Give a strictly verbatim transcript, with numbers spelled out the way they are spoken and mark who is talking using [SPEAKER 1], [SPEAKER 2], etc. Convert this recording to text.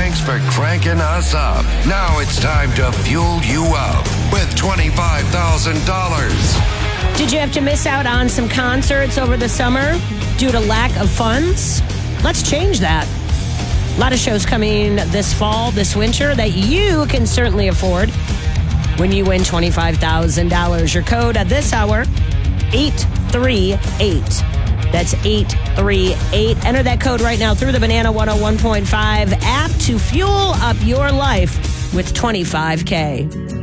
[SPEAKER 1] Thanks for cranking us up. Now it's time to fuel you up with twenty-five thousand dollars.
[SPEAKER 2] Did you have to miss out on some concerts over the summer due to lack of funds? Let's change that. A lot of shows coming this fall, this winter that you can certainly afford when you win twenty-five thousand dollars. Your code at this hour, eight three eight. That's eight three eight. Enter that code right now through the Banana one oh one point five app to fuel up your life with twenty-five K.